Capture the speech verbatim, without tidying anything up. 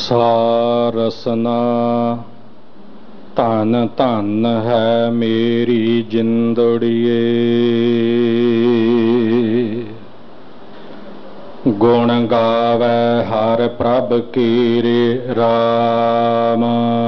ਸਾਰਸਨਾ ਧਨ ਧਨ ਹੈ ਮੇਰੀ ਜਿੰਦੜੀਏ, ਗੁਣ ਗਾਵੈ ਹਰ ਪ੍ਰਭ ਕੀਰੇ ਰਾਮ।